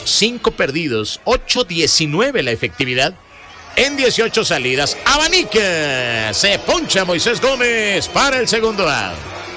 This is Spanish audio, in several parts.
5 perdidos, 8-19 la efectividad. En 18 salidas, abanica, se poncha Moisés Gómez para el segundo out.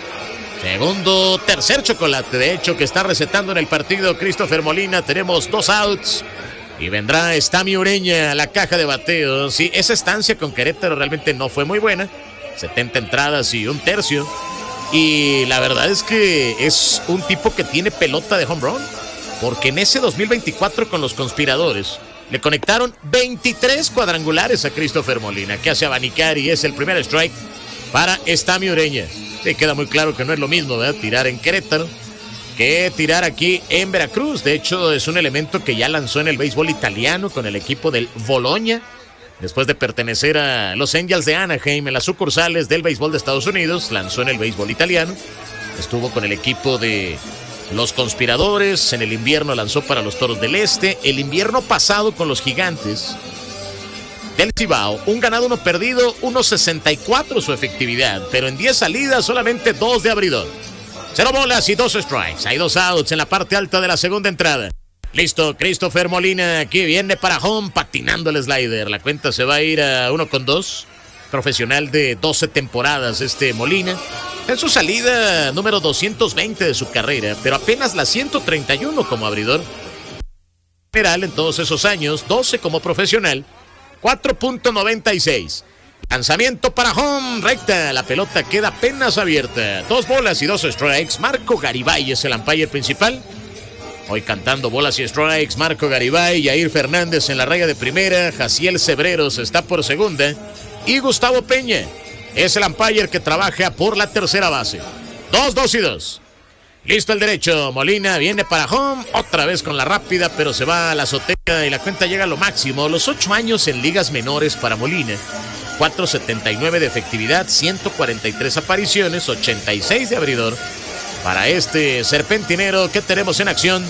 Tercer chocolate, de hecho, que está recetando en el partido Christopher Molina. Tenemos 2 outs y vendrá Estami Ureña a la caja de bateo. Sí, esa estancia con Querétaro realmente no fue muy buena. 70 entradas y 1/3. Y la verdad es que es un tipo que tiene pelota de home run, porque en ese 2024 con los Conspiradores le conectaron 23 cuadrangulares a Christopher Molina, que hace abanicar y es el primer strike para Estami Ureña. Sí, queda muy claro que no es lo mismo, ¿verdad?, tirar en Querétaro que tirar aquí en Veracruz. De hecho, es un elemento que ya lanzó en el béisbol italiano con el equipo del Bologna, después de pertenecer a los Angels de Anaheim en las sucursales del béisbol de Estados Unidos. Lanzó en el béisbol italiano, estuvo con el equipo de los Conspiradores, en el invierno lanzó para los Toros del Este, el invierno pasado con los Gigantes del Cibao, 1 ganado, 1 perdido, 1.64 su efectividad, pero en 10 salidas solamente 2 de abridor. 0 bolas y 2 strikes, hay 2 outs en la parte alta de la segunda entrada. Listo, Christopher Molina, aquí viene para home, patinando el slider, la cuenta se va a ir a 1-2, profesional de 12 temporadas Molina. En su salida número 220 de su carrera, pero apenas la 131 como abridor. General en todos esos años, 12 como profesional, 4.96. Lanzamiento para home, recta, la pelota queda apenas abierta. 2 bolas y 2 strikes. Marco Garibay es el umpire principal. Hoy cantando bolas y strikes, Marco Garibay, Yair Fernández en la raya de primera, Jaciel Cebreros está por segunda y Gustavo Peña es el umpire que trabaja por la tercera base. 2 y 2. Listo el derecho, Molina viene para home, otra vez con la rápida, pero se va a la azotea y la cuenta llega a lo máximo. Los 8 años en ligas menores para Molina, 4.79 de efectividad, 143 apariciones, 86 de abridor. Para este serpentinero que tenemos en acción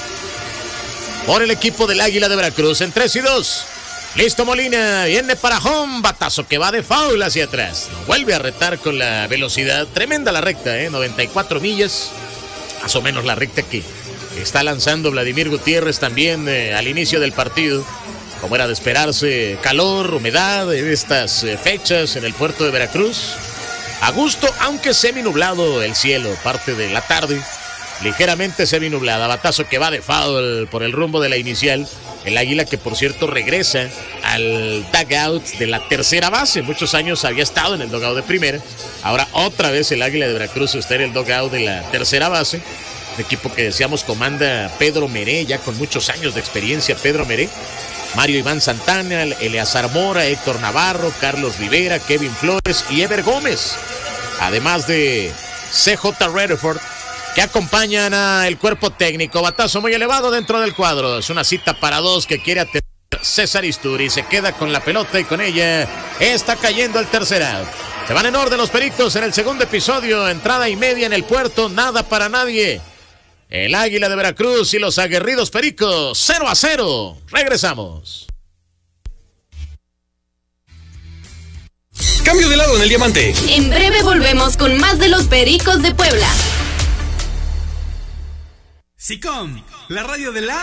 por el equipo del Águila de Veracruz en 3 y 2. Listo Molina, viene para home, batazo que va de foul hacia atrás. Lo vuelve a retar con la velocidad, tremenda la recta, 94 millas, más o menos la recta que está lanzando Vladimir Gutiérrez también al inicio del partido. Como era de esperarse, calor, humedad en estas fechas en el puerto de Veracruz. A gusto, aunque seminublado el cielo, parte de la tarde, ligeramente seminublada. Batazo que va de foul por el rumbo de la inicial. El Águila que, por cierto, regresa al dugout de la tercera base. Muchos años había estado en el dugout de primera. Ahora otra vez el Águila de Veracruz está en el dugout de la tercera base. Un equipo que decíamos comanda Pedro Meré, ya con muchos años de experiencia Pedro Meré. Mario Iván Santana, Eleazar Mora, Héctor Navarro, Carlos Rivera, Kevin Flores y Ever Gómez. Además de CJ Rutherford, que acompañan al cuerpo técnico. Batazo muy elevado dentro del cuadro. Es una cita para 2 que quiere atender César Isturi. Se queda con la pelota y con ella está cayendo el tercer out. Se van en orden los Pericos en el segundo episodio. Entrada y media en el puerto. Nada para nadie. El Águila de Veracruz y los aguerridos Pericos. 0-0. Regresamos. Cambio de lado en el diamante. En breve volvemos con más de los Pericos de Puebla. SICOM, la radio de la